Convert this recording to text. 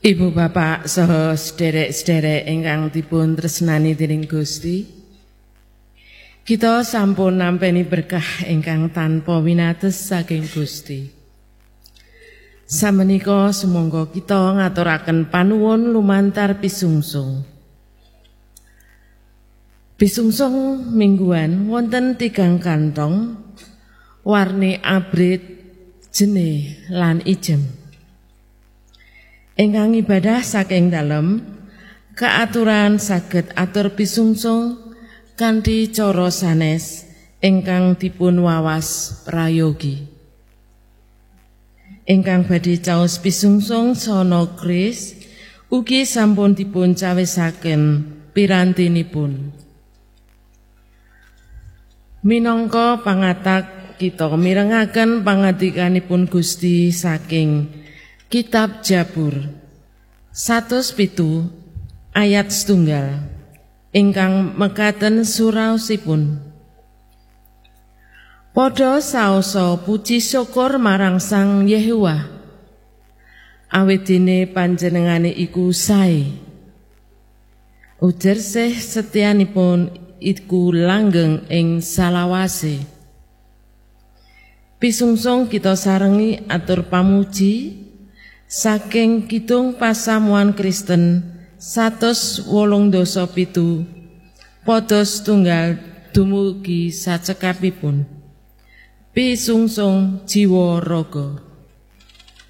Ibu bapak saha sederek-sederek ingkang dipun tresnani dening Gusti, kita sampun nampeni berkah ingkang tanpa winates saking Gusti. Samenika sumangga kita ngaturaken panuwun lumantar pisungsung. Pisungsung mingguan wonten 3 kantong, warni abrit, jenih lan ijem. Ingkang ibadah saking dalem, kaaturan saged atur pisungsung kanthi cara sanes ingkang dipun wawas prayogi. Ingkang badhe caos pisungsung sono kris ugi sampun dipun cawisaken pirantinipun. Minangka pangatak kita mirengaken pangandikanipun Gusti saking Kitab Jabur 107 ayat 1 ingkang mekaten suraosipun. Padha saosa puji syukur marang Sang Yehuwa, awit dene panjenengane iku sae. Ujar sih setianipun iku langgeng ing salawase. Pisungsung kita sarengi atur pamuji saking kidung pasamuan Kristen 187 padha setunggal dumugi sacekapipun. Pisungsung jiwa raga.